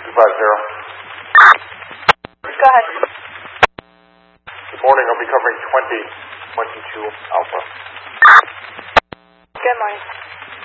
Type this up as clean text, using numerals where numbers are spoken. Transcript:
Go ahead. Good morning. I'll be covering 2022 Alpha. Good morning.